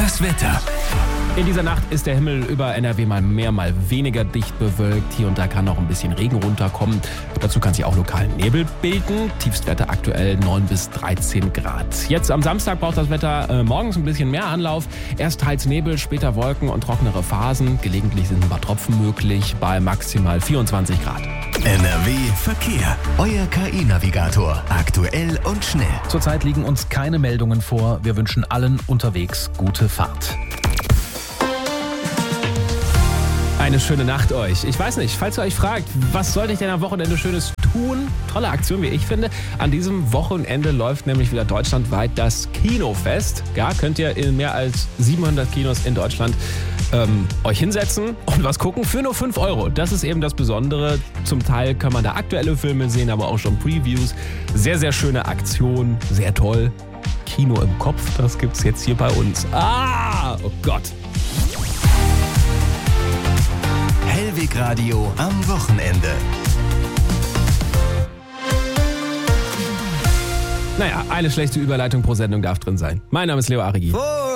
Das Wetter. In dieser Nacht ist der Himmel über NRW mal mehr, mal weniger dicht bewölkt. Hier und da kann noch ein bisschen Regen runterkommen. Dazu kann sich auch lokal Nebel bilden. Tiefstwerte aktuell 9 bis 13 Grad. Jetzt am Samstag braucht das Wetter morgens ein bisschen mehr Anlauf. Erst teils Nebel, später Wolken und trockenere Phasen. Gelegentlich sind ein paar Tropfen möglich bei maximal 24 Grad. NRW Verkehr. Euer KI-Navigator. Aktuell und schnell. Zurzeit liegen uns keine Meldungen vor. Wir wünschen allen unterwegs gute Fahrt. Eine schöne Nacht euch. Ich weiß nicht, falls ihr euch fragt, was sollte ich denn am Wochenende Schönes tun? Tolle Aktion, wie ich finde. An diesem Wochenende läuft nämlich wieder deutschlandweit das Kinofest. Ja, könnt ihr in mehr als 700 Kinos in Deutschland euch hinsetzen und was gucken für nur 5 Euro. Das ist eben das Besondere. Zum Teil kann man da aktuelle Filme sehen, aber auch schon Previews. Sehr, sehr schöne Aktion, sehr toll. Kino im Kopf, das gibt's jetzt hier bei uns. Oh Gott. Hellwig Radio am Wochenende. Naja, eine schlechte Überleitung pro Sendung darf drin sein. Mein Name ist Leo Arigi.